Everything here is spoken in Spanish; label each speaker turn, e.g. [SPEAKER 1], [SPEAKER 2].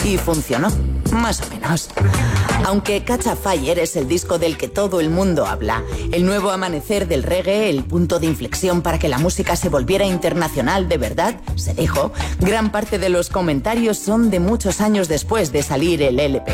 [SPEAKER 1] Y funcionó, más o menos. Aunque Catch a Fire es el disco del que todo el mundo habla, el nuevo amanecer del reggae, el punto de inflexión para que la música se volviera internacional de verdad, se dijo, gran parte de los comentarios son de muchos años después de salir el LP.